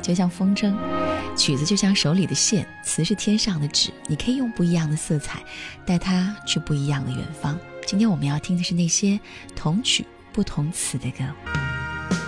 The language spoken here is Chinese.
就像风筝，曲子就像手里的线，词是天上的纸，你可以用不一样的色彩带它去不一样的远方。今天我们要听的是那些同曲不同词的歌。